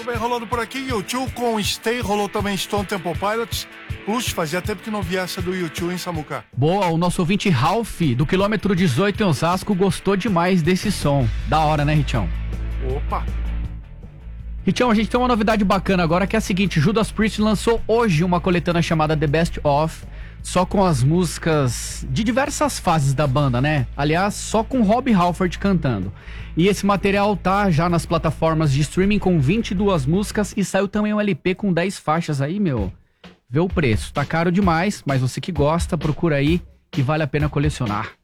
também rolando por aqui. U2 com Stay, rolou também Stone Temple Pilots. Puxa, fazia tempo que não via essa do U2 em Samuca. Boa, o nosso ouvinte Ralph, do quilômetro 18 em Osasco, gostou demais desse som. Da hora, né, Richão? Opa! Richão, a gente tem uma novidade bacana agora, que é a seguinte: Judas Priest lançou hoje uma coletânea chamada The Best Of, só com as músicas de diversas fases da banda, né? Aliás, só com Rob Halford cantando. E esse material tá já nas plataformas de streaming com 22 músicas e saiu também um LP com 10 faixas aí, meu. Vê o preço, tá caro demais, mas você que gosta, procura aí que vale a pena colecionar.